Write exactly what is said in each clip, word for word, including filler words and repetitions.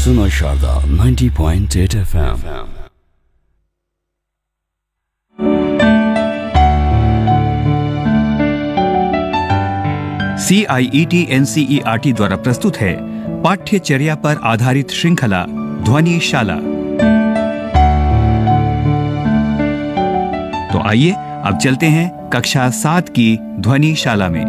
सुनो Sharda ninety point eight F M। सी आई E T N C E R T द्वारा प्रस्तुत है पाठ्यचर्या पर आधारित श्रृंखला ध्वनिशाला। तो आइए अब चलते हैं कक्षा सात की ध्वनिशाला में।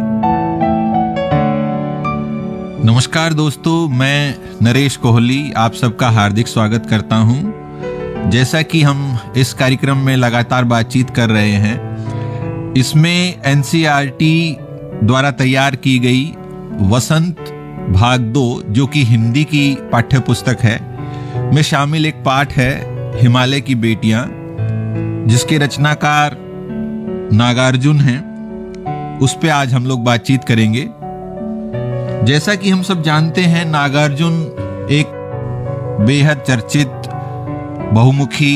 नमस्कार दोस्तों, मैं नरेश कोहली आप सबका हार्दिक स्वागत करता हूं। जैसा कि हम इस कार्यक्रम में लगातार बातचीत कर रहे हैं, इसमें N C E R T द्वारा तैयार की गई वसंत भाग दो, जो कि हिंदी की पाठ्य पुस्तक है, में शामिल एक पाठ है हिमालय की बेटियां, जिसके रचनाकार नागार्जुन हैं। उस पे आज हम लोग बातचीत करेंगे। जैसा कि हम सब जानते हैं, नागार्जुन एक बेहद चर्चित बहुमुखी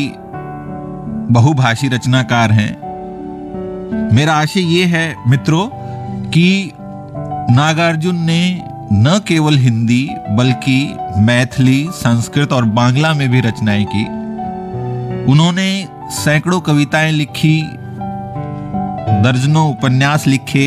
बहुभाषी रचनाकार हैं। मेरा आशय ये है मित्रों कि नागार्जुन ने न केवल हिंदी बल्कि मैथिली, संस्कृत और बांग्ला में भी रचनाएं की। उन्होंने सैकड़ों कविताएं लिखी, दर्जनों उपन्यास लिखे,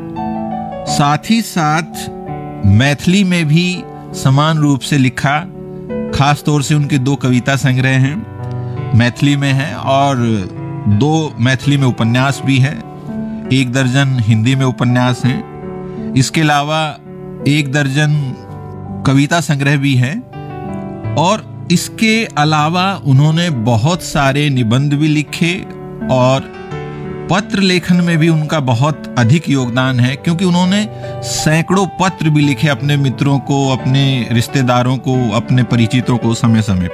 साथ ही साथ मैथिली में भी समान रूप से लिखा। खास तौर से उनके दो कविता संग्रह हैं, मैथिली में हैं, और दो मैथिली में उपन्यास भी हैं। एक दर्जन हिंदी में उपन्यास हैं। इसके अलावा एक दर्जन कविता संग्रह भी हैं, और इसके अलावा उन्होंने बहुत सारे निबंध भी लिखे, और पत्र लेखन में भी उनका बहुत अधिक योगदान है, क्योंकि उन्होंने सैकड़ों पत्र भी लिखे अपने मित्रों को, अपने रिश्तेदारों को, अपने परिचितों को समय समय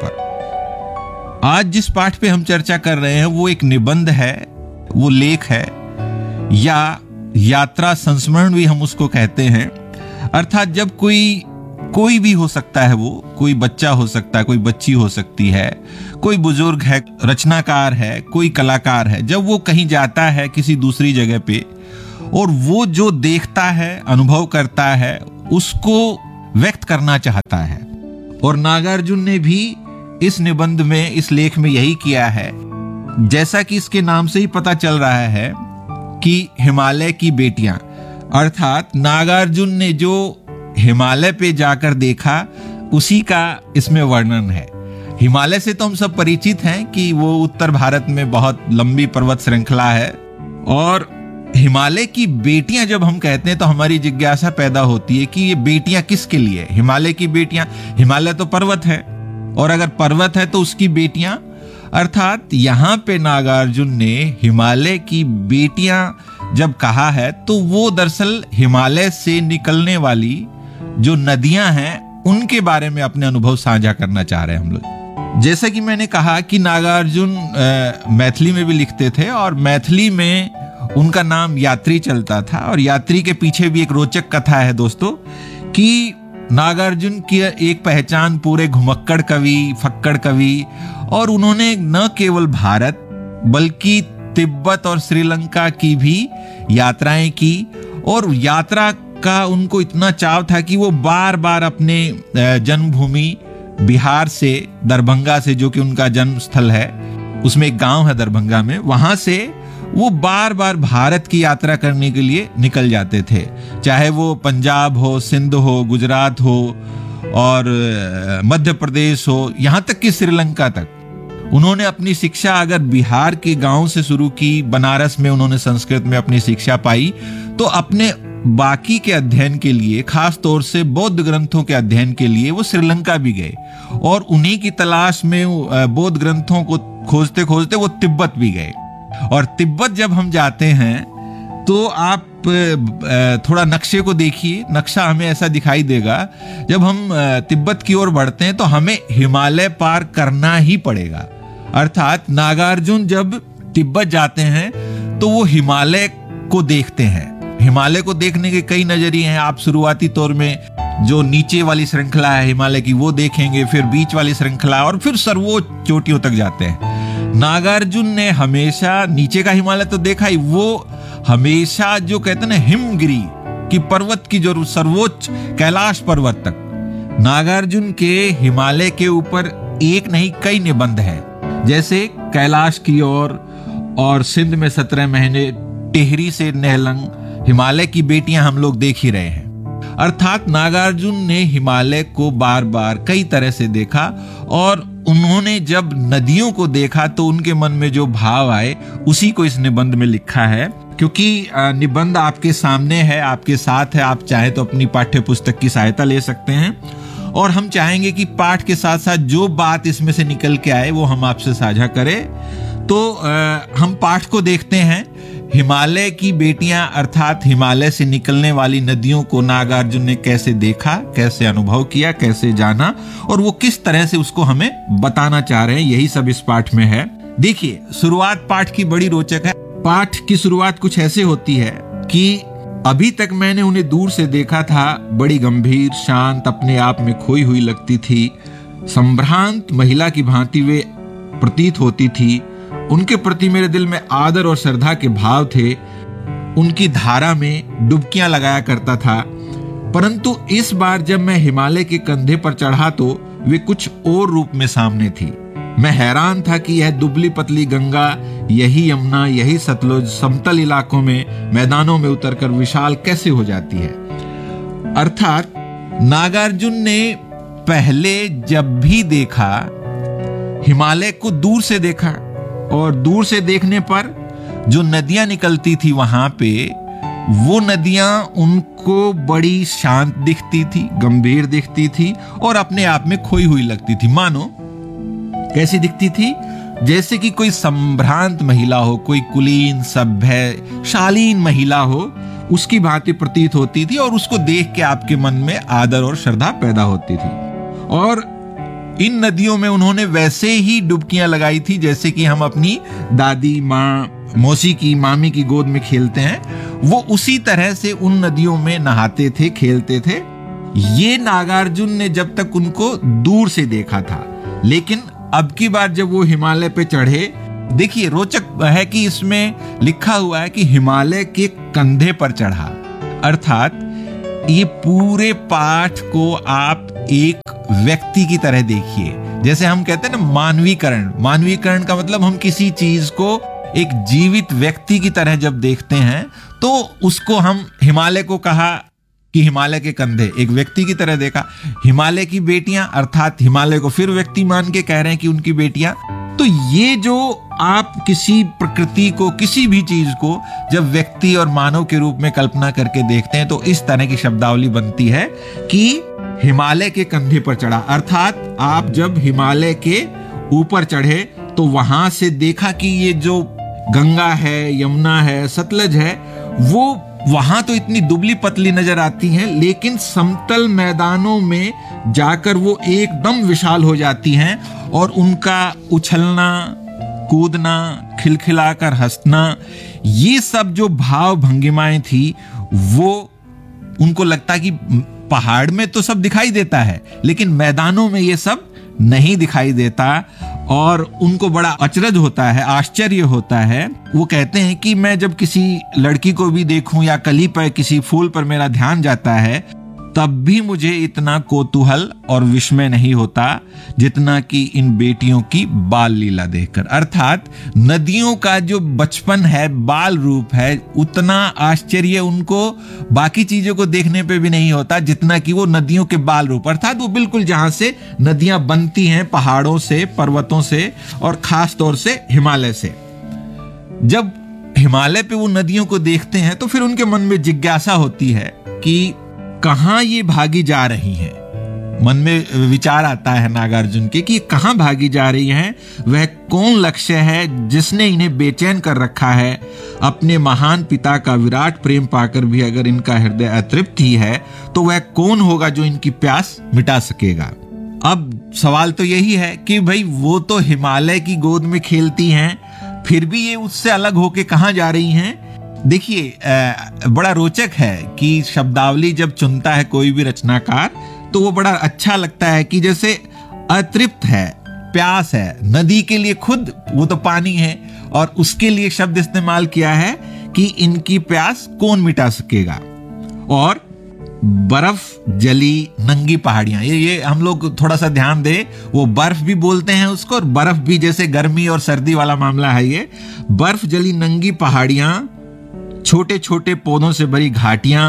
पर। आज जिस पाठ पे हम चर्चा कर रहे हैं वो एक निबंध है, वो लेख है, या यात्रा संस्मरण भी हम उसको कहते हैं। अर्थात जब कोई कोई भी हो सकता है, वो कोई बच्चा हो सकता है, कोई बच्ची हो सकती है, कोई बुजुर्ग है, रचनाकार है, कोई कलाकार है, जब वो कहीं जाता है किसी दूसरी जगह पे, और वो जो देखता है, अनुभव करता है, उसको व्यक्त करना चाहता है। और नागार्जुन ने भी इस निबंध में, इस लेख में यही किया है। जैसा कि इसके नाम से ही पता चल रहा है कि हिमालय की बेटियां, अर्थात नागार्जुन ने जो हिमालय पे जाकर देखा उसी का इसमें वर्णन है। हिमालय से तो हम सब परिचित हैं कि वो उत्तर भारत में बहुत लंबी पर्वत श्रृंखला है, और हिमालय की बेटियां जब हम कहते हैं तो हमारी जिज्ञासा पैदा होती है कि ये बेटियां किसके लिए? हिमालय की बेटियां, हिमालय तो पर्वत है, और अगर पर्वत है तो उसकी बेटियां, अर्थात यहाँ पे नागार्जुन ने हिमालय की बेटियां जब कहा है तो वो दरअसल हिमालय से निकलने वाली जो नदियां हैं उनके बारे में अपने अनुभव साझा करना चाह रहे हैं हम लोग। जैसा कि मैंने कहा कि नागार्जुन मैथिली में भी लिखते थे, और मैथिली में उनका नाम यात्री चलता था। और यात्री के पीछे भी एक रोचक कथा है दोस्तों, कि नागार्जुन की एक पहचान पूरे घुमक्कड़ कवि, फक्कड़ कवि, और उन्होंने न केवल भारत बल्कि तिब्बत और श्रीलंका की भी यात्राएं की। और यात्रा का उनको इतना चाव था कि वो बार बार अपने जन्मभूमि बिहार से, दरभंगा से, जो कि उनका जन्म स्थल है, उसमें एक गांव है दरभंगा में, वहां से वो बार बार भारत की यात्रा करने के लिए निकल जाते थे। चाहे वो पंजाब हो, सिंध हो, गुजरात हो, और मध्य प्रदेश हो, यहां तक कि श्रीलंका तक। उन्होंने अपनी शिक्षा अगर बिहार के गांव से शुरू की, बनारस में उन्होंने संस्कृत में अपनी शिक्षा पाई, तो अपने बाकी के अध्ययन के लिए, खास तौर से बौद्ध ग्रंथों के अध्ययन के लिए वो श्रीलंका भी गए, और उन्हीं की तलाश में बौद्ध ग्रंथों को खोजते खोजते वो तिब्बत भी गए। और तिब्बत जब हम जाते हैं तो आप थोड़ा नक्शे को देखिए, नक्शा हमें ऐसा दिखाई देगा, जब हम तिब्बत की ओर बढ़ते हैं तो हमें हिमालय पार करना ही पड़ेगा। अर्थात नागार्जुन जब तिब्बत जाते हैं तो वो हिमालय को देखते हैं। हिमालय को देखने के कई नजरिए हैं। आप शुरुआती तौर में जो नीचे वाली श्रृंखला है हिमालय की वो देखेंगे, फिर बीच वाली श्रृंखला, और फिर सर्वोच्च चोटियों तक जाते हैं। नागार्जुन ने हमेशा नीचे का हिमालय तो देखा ही, वो हमेशा जो कहते हैं ना हिमगिरी की पर्वत की जो सर्वोच्च कैलाश पर्वत तक नागार्जुन के हिमालय के ऊपर एक नहीं कई निबंध हैं, जैसे कैलाश की ओर और सिंध में सत्रह महीने, टिहरी से नेहलंग, हिमालय की बेटियां हम लोग देख ही रहे हैं। अर्थात नागार्जुन ने हिमालय को बार बार कई तरह से देखा और उन्होंने जब नदियों को देखा तो उनके मन में जो भाव आए उसी को इस निबंध में लिखा है। क्योंकि निबंध आपके सामने है, आपके साथ है, आप चाहे तो अपनी पाठ्य पुस्तक की सहायता ले सकते हैं और हम चाहेंगे कि पाठ के साथ साथ जो बात इसमें से निकल के आए वो हम आपसे साझा करें। तो आ, हम पाठ को देखते हैं। हिमालय की बेटियां अर्थात हिमालय से निकलने वाली नदियों को नागार्जुन ने कैसे देखा, कैसे अनुभव किया, कैसे जाना और वो किस तरह से उसको हमें बताना चाह रहे हैं, यही सब इस पाठ में है। देखिए, शुरुआत पाठ की बड़ी रोचक है। पाठ की शुरुआत कुछ ऐसे होती है कि अभी तक मैंने उन्हें दूर से देखा था, बड़ी गंभीर, शांत, अपने आप में खोई हुई लगती थी, संभ्रांत महिला की भांति वे प्रतीत होती थी। उनके प्रति मेरे दिल में आदर और श्रद्धा के भाव थे। उनकी धारा में डुबकियां लगाया करता था। परंतु इस बार जब मैं हिमालय के कंधे पर चढ़ा तो वे कुछ और रूप में सामने थी। मैं हैरान था कि यह दुबली पतली गंगा, यही यमुना, यही सतलुज समतल इलाकों में, मैदानों में उतरकर विशाल कैसे हो जाती है। अर्थात नागार्जुन ने पहले जब भी देखा हिमालय को दूर से देखा और दूर से देखने पर जो नदियां निकलती थी वहां पे, वो नदियां उनको बड़ी शांत दिखती थी, गंभीर दिखती थी और अपने आप में खोई हुई लगती थी। मानो कैसी दिखती थी? जैसे कि कोई संभ्रांत महिला हो, कोई कुलीन, सभ्य, शालीन महिला हो, उसकी भांति प्रतीत होती थी और उसको देख के आपके मन में आदर और श्रद्धा पैदा होती थी। और इन नदियों में उन्होंने वैसे ही डुबकियां लगाई थी जैसे कि हम अपनी दादी, माँ, मौसी की, मामी की गोद में खेलते हैं। वो उसी तरह से उन नदियों में नहाते थे, खेलते थे। ये नागार्जुन ने जब तक उनको दूर से देखा था, लेकिन अब की बार जब वो हिमालय पे चढ़े, देखिए रोचक है कि इसमें लिखा हुआ है कि हिमालय के कंधे पर चढ़ा। अर्थात ये पूरे पाठ को आप एक व्यक्ति की तरह देखिए। जैसे हम कहते हैं ना मानवीकरण, मानवीकरण का मतलब हम किसी चीज को एक जीवित व्यक्ति की तरह जब देखते हैं तो उसको हम, हिमालय को कहा कि हिमालय के कंधे, एक व्यक्ति की तरह देखा। हिमालय की बेटियां अर्थात हिमालय को फिर व्यक्ति मान के कह रहे हैं कि उनकी बेटियां। तो ये जो आप किसी प्रकृति को, किसी भी चीज को जब व्यक्ति और मानव के रूप में कल्पना करके देखते हैं तो इस तरह की शब्दावली बनती है कि हिमालय के कंधे पर चढ़ा। अर्थात आप जब हिमालय के ऊपर चढ़े तो वहां से देखा कि ये जो गंगा है, यमुना है, सतलज है, वो वहां तो इतनी दुबली पतली नजर आती हैं, लेकिन समतल मैदानों में जाकर वो एकदम विशाल हो जाती हैं और उनका उछलना, कूदना, खिलखिलाकर हंसना, ये सब जो भाव भंगिमाएं थी, वो उनको लगता कि पहाड़ में तो सब दिखाई देता है लेकिन मैदानों में ये सब नहीं दिखाई देता और उनको बड़ा अचरज होता है, आश्चर्य होता है। वो कहते हैं कि मैं जब किसी लड़की को भी देखूं या कली पर किसी फूल पर मेरा ध्यान जाता है तब भी मुझे इतना कौतूहल और विस्मय नहीं होता जितना कि इन बेटियों की बाल लीला देखकर। अर्थात नदियों का जो बचपन है, बाल रूप है, उतना आश्चर्य उनको बाकी चीजों को देखने पे भी नहीं होता जितना कि वो नदियों के बाल रूप, अर्थात वो बिल्कुल जहां से नदियां बनती हैं, पहाड़ों से, पर्वतों से और खास तौर से हिमालय से। जब हिमालय पे वो नदियों को देखते हैं तो फिर उनके मन में जिज्ञासा होती है कि कहां ये भागी जा रही हैं। मन में विचार आता है नागार्जुन के कि कहां भागी जा रही हैं, वह कौन लक्ष्य है जिसने इन्हें बेचैन कर रखा है। अपने महान पिता का विराट प्रेम पाकर भी अगर इनका हृदय अतृप्त ही है तो वह कौन होगा जो इनकी प्यास मिटा सकेगा। अब सवाल तो यही है कि भाई वो तो हिमालय की गोद में खेलती हैं, फिर भी ये उससे अलग होके कहां जा रही हैं। देखिए बड़ा रोचक है कि शब्दावली जब चुनता है कोई भी रचनाकार तो वो बड़ा अच्छा लगता है कि जैसे अतृप्त है, प्यास है, नदी के लिए खुद वो तो पानी है और उसके लिए शब्द इस्तेमाल किया है कि इनकी प्यास कौन मिटा सकेगा। और बर्फ जली नंगी पहाड़ियां। ये ये हम लोग थोड़ा सा ध्यान दें, वो बर्फ भी बोलते हैं उसको, और बर्फ भी जैसे गर्मी और सर्दी वाला मामला है। ये बर्फ जली नंगी पहाड़ियां, छोटे छोटे पौधों से भरी घाटियां,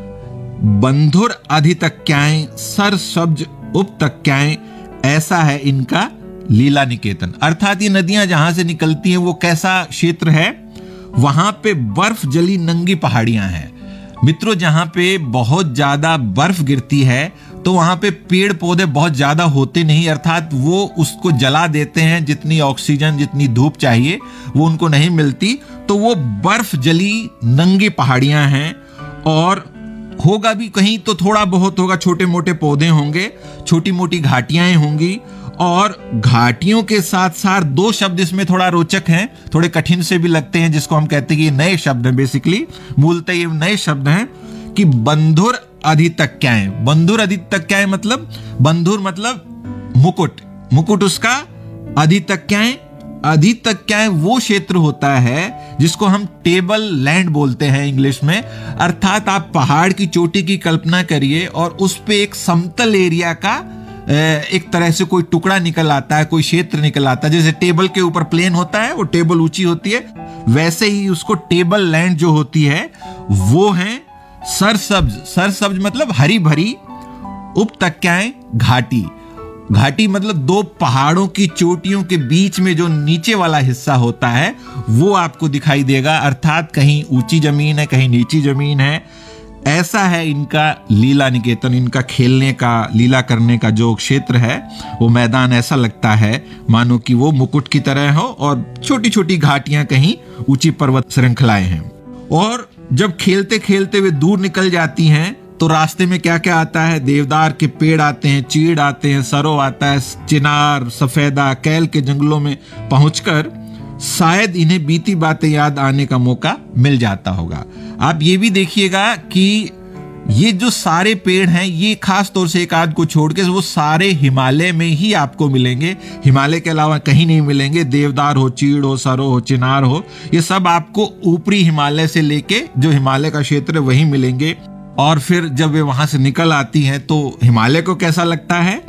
बंधुर अधितक्याएं, सरसब्ज उपतक्याएं, ऐसा है इनका लीला निकेतन। अर्थात ये नदियां जहां से निकलती हैं वो कैसा क्षेत्र है? वहां पे बर्फ जली नंगी पहाड़ियां हैं। मित्रों, जहां पे बहुत ज्यादा बर्फ गिरती है तो वहां पे पेड़ पौधे बहुत ज्यादा होते नहीं, अर्थात वो उसको जला देते हैं, जितनी ऑक्सीजन जितनी धूप चाहिए वो उनको नहीं मिलती, तो वो बर्फ जली नंगी पहाड़ियां हैं। और होगा भी कहीं तो थोड़ा बहुत होगा, छोटे मोटे पौधे होंगे, छोटी मोटी घाटियां होंगी। और घाटियों के साथ साथ दो शब्द इसमें थोड़ा रोचक हैं, थोड़े कठिन से भी लगते हैं, जिसको हम कहते हैं कि ये नए शब्द हैं। बेसिकली मूलतः ये नए शब्द हैं कि बंधुर अधितक्याएं। बंधुर अधितक्याएं मतलब, बंधुर मतलब मुकुट, मुकुट उसका, अधितक्याएं, अधितक्याएं वो क्षेत्र होता है जिसको हम टेबल लैंड बोलते हैं इंग्लिश में। अर्थात आप पहाड़ की चोटी की कल्पना करिए और उस पे एक समतल एरिया का एक तरह से कोई टुकड़ा निकल आता है, कोई क्षेत्र निकल आता है। जैसे टेबल के ऊपर प्लेन होता है, वो टेबल ऊंची होती है, वैसे ही उसको टेबल लैंड जो होती है वो है सरसब्ज। सरसब्ज मतलब हरी भरी, उपतक्याएं घाटी। घाटी मतलब दो पहाड़ों की चोटियों के बीच में जो नीचे वाला हिस्सा होता है वो आपको दिखाई देगा। अर्थात कहीं ऊंची जमीन है, कहीं नीची जमीन है। ऐसा है इनका लीला निकेतन। इनका खेलने का, लीला करने का जो क्षेत्र है, वो मैदान ऐसा लगता है मानो कि वो मुकुट की तरह हो और छोटी छोटी घाटियां कहीं ऊंची पर्वत श्रृंखलाएं हैं। और जब खेलते खेलते वे दूर निकल जाती हैं तो रास्ते में क्या क्या आता है? देवदार के पेड़ आते हैं, चीड़ आते हैं, सरो आता है, चिनार, सफेदा, कैल के जंगलों में पहुंचकर शायद इन्हें बीती बातें याद आने का मौका मिल जाता होगा। आप ये भी देखिएगा कि ये जो सारे पेड़ हैं, ये खास तौर से एक आध को छोड़ के वो सारे हिमालय में ही आपको मिलेंगे, हिमालय के अलावा कहीं नहीं मिलेंगे। देवदार हो, चीड़ हो, सरो हो, चिनार हो, ये सब आपको ऊपरी हिमालय से लेके जो हिमालय का क्षेत्र है वहीं मिलेंगे। और फिर जब वे वहां से निकल आती हैं तो हिमालय को कैसा लगता है?